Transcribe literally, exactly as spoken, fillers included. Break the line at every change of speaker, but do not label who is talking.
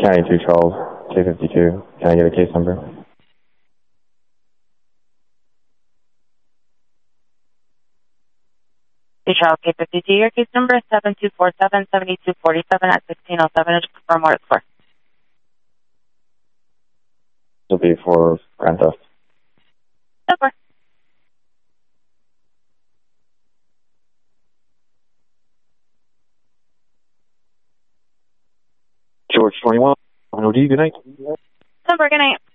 County two twelve, two fifty-two. Can I get a case number?
The trial K fifty-two, your case number is seven two four seven, seven two four seven at sixteen oh seven. Just confirm what it's for.
This will be for grand theft.
Over.
George twenty-one, O D, good night.
Number, good night.